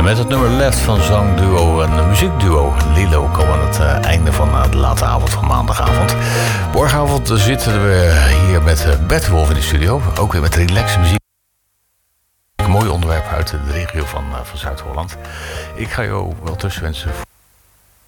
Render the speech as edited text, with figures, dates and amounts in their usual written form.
met het nummer Left van zangduo en muziekduo Lilo komen aan het einde van de late avond van maandagavond. Morgenavond zitten we hier met Bert de Wolf in de studio. Ook weer met relaxe muziek. Een mooi onderwerp uit de regio van Zuid-Holland. Ik ga jou wel tussenwensen